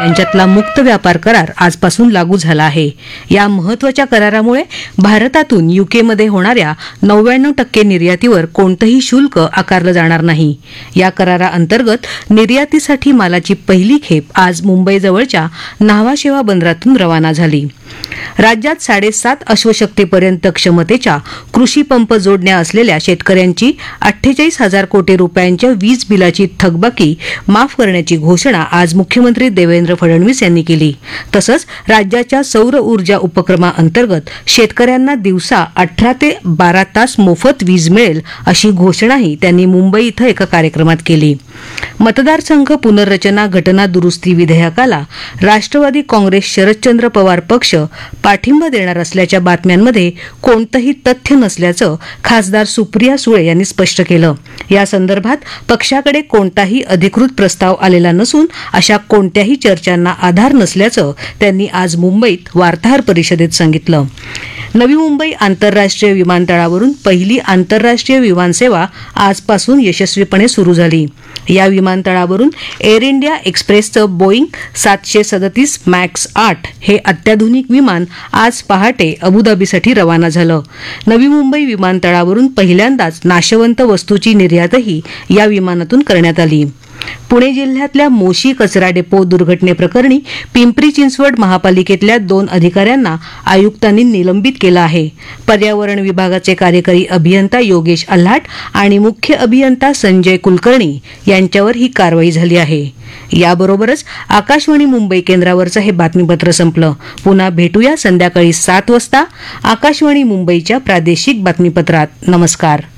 यांच्यातला मुक्त व्यापार करार आजपासून लागू झाला आहे. या महत्वाच्या करारामुळे भारतातून युकेमध्ये होणाऱ्या 99% निर्यातीवर कोणतंही शुल्क आकारलं जाणार नाही. या कराराअंतर्गत निर्यातीसाठी मालाची पहिली खेप आज मुंबईजवळच्या न्हावाशेवा बंदरातून रवाना झाली. राज्यात 7.5 अश्वशक्तीपर्यंत क्षमतेच्या कृषी पंप जोडण्या असलेल्या शेतकऱ्यांची 48,000 कोटी रुपयांच्या वीज बिलाची थकबाकी माफ करण्याची घोषणा आज मुख्यमंत्री देवेंद्र फडणवीस यांनी केली. तसंच राज्याच्या सौर ऊर्जा उपक्रमाअंतर्गत शेतकऱ्यांना दिवसा 18 ते 12 तास मोफत वीज मिळेल अशी घोषणाही त्यांनी मुंबई इथं एका कार्यक्रमात केली. मतदारसंघ पुनर्रचना घटना दुरुस्ती विधेयकाला राष्ट्रवादी काँग्रेस शरदचंद्र पवार पक्ष पाठिंबा देणार असल्याच्या बातम्यांमध्ये कोणतंही तथ्य नसल्याचं खासदार सुप्रिया सुळे यांनी स्पष्ट केलं. या संदर्भात पक्षाकडे कोणताही अधिकृत प्रस्ताव आलेला नसून अशा कोणत्याही चर्चांना आधार नसल्याचं त्यांनी आज मुंबईत वार्ताहर परिषदेत सांगितलं. नवी मुंबई आंतरराष्ट्रीय विमानतळावरून पहिली आंतरराष्ट्रीय विमानसेवा आजपासून यशस्वीपणे सुरू झाली. या विमानतळावरून एअर इंडिया एक्सप्रेसचं बोईंग 737 मॅक्स 8 हे अत्याधुनिक विमान आज पहाटे अबुधाबीसाठी रवाना झालं. नवी मुंबई विमानतळावरून पहिल्यांदाच नाशवंत वस्तूची निर्यातही या विमानातून करण्यात आली. पुणे जिल्ह्यातल्या मोशी कचरा डेपो दुर्घटनेप्रकरणी पिंपरी चिंचवड महापालिकेतल्या 2 अधिकाऱ्यांना आयुक्तांनी निलंबित केलं आहे. पर्यावरण विभागाचे कार्यकारी अभियंता योगेश अल्हाट आणि मुख्य अभियंता संजय कुलकर्णी यांच्यावर ही कारवाई झाली आहे. याबरोबरच आकाशवाणी मुंबई केंद्रावरचं हे बातमीपत्र संपलं. पुन्हा भेटूया संध्याकाळी 7 वाजता आकाशवाणी मुंबईच्या प्रादेशिक बातमीपत्रात. नमस्कार.